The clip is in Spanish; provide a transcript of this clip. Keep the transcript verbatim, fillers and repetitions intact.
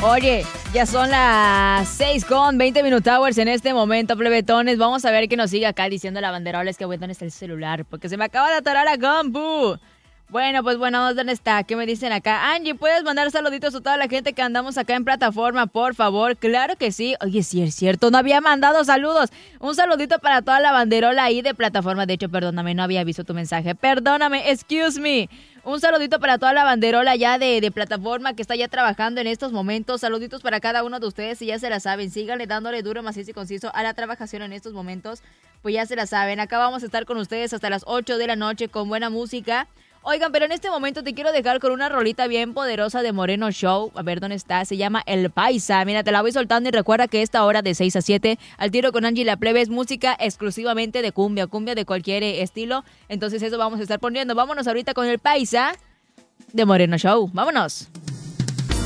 Oye, ya son las seis con veinte minute hours en este momento, plebetones. Vamos a ver que nos sigue acá diciendo la banderola. Es que, güey, ¿dónde está el celular? Porque se me acaba de atorar la compu. Bueno, pues bueno, ¿dónde está? ¿Qué me dicen acá? Angie, ¿puedes mandar saluditos a toda la gente que andamos acá en plataforma, por favor? Claro que sí. Oye, sí es cierto, no había mandado saludos. Un saludito para toda la banderola ahí de plataforma. De hecho, perdóname, no había visto tu mensaje. Perdóname, excuse me. Un saludito para toda la banderola ya de, de plataforma que está ya trabajando en estos momentos. Saluditos para cada uno de ustedes, si ya se la saben. Síganle dándole duro, macizo y conciso a la trabajación en estos momentos. Pues ya se la saben. Acá vamos a estar con ustedes hasta las ocho de la noche con buena música. Oigan, pero en este momento te quiero dejar con una rolita bien poderosa de Moreno Show. A ver dónde está. Se llama El Paisa. Mira, te la voy soltando y recuerda que esta hora de seis a siete, al tiro con Angie La Plebe, es música exclusivamente de cumbia. Cumbia de cualquier estilo. Entonces eso vamos a estar poniendo. Vámonos ahorita con El Paisa de Moreno Show. Vámonos.